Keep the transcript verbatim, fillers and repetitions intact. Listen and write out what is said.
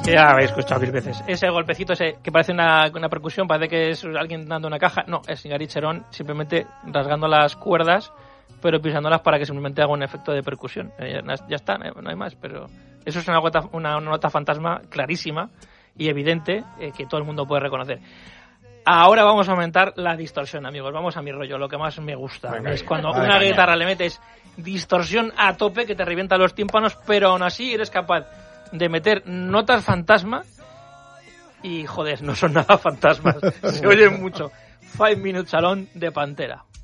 Ya habéis escuchado mil veces. Ese golpecito ese que parece una, una percusión, parece que es alguien dando una caja. No, es Gary Cherone simplemente rasgando las cuerdas, pero pisándolas para que simplemente haga un efecto de percusión. Eh, ya está, no hay más. Pero eso es una, gota, una, una nota fantasma clarísima y evidente eh, que todo el mundo puede reconocer. Ahora vamos a aumentar la distorsión, amigos. Vamos a mi rollo, lo que más me gusta. Okay. Es cuando vale, una guitarra le metes distorsión a tope que te revienta los tímpanos, pero aún así eres capaz de meter notas fantasma y, joder, no son nada fantasmas. Se oyen mucho. Five Minutes Alone de Pantera.